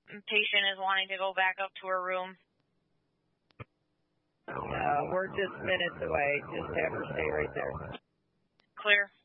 patient is wanting to go back up to her room. We're just minutes away. Just have her stay right there. Clear.